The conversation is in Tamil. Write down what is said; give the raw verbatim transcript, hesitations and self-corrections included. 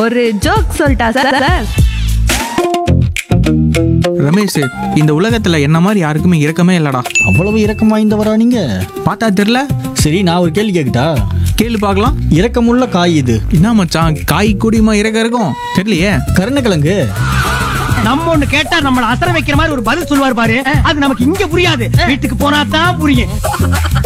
ஒரு ஜோக் சொல்லிட்டா சார்? ரமேஷ், இந்த உலகத்துல என்ன மாதிரி யாருக்குமே இரக்கமே இல்லடா. அவ்வளவு இரக்கம் வாய்ந்தவரா நீங்க? பார்த்தா தெரியல. சரி, நான் ஒரு கேள்வி கேட்கட்டா? கேளு பார்க்கலாம். இரக்கமுள்ள காய் இது என்ன மச்சான், காய் கூடியமா இறக்க இருக்கும்? தெரியலையே. கருணக்கிழங்கு. நம்ம ஒண்ணு கேட்டா நம்மள அசர வைக்கிற மாதிரி ஒரு பதில் சொல்லுவார் பாரு, அது நமக்கு இங்க புரியாது, வீட்டுக்கு போனா தான் புரியும்.